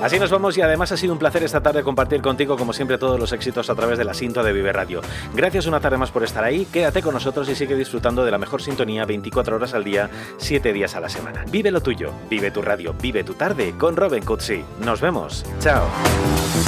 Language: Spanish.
Así nos vamos y además ha sido un placer esta tarde compartir contigo, como siempre, todos los éxitos a través de la Sinto de Vive Radio. Gracias una tarde más por estar ahí, quédate con nosotros y sigue disfrutando de la mejor sintonía 24 horas al día, 7 días a la semana. Vive lo tuyo, vive tu radio, vive tu tarde con Robin Cutsi. Nos vemos. Chao.